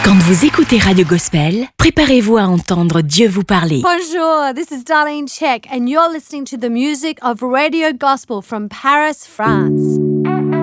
Quand vous écoutez Radio Gospel, préparez-vous à entendre Dieu vous parler. Bonjour, this is Darlene Check, and you're listening to the music of Radio Gospel from Paris, France.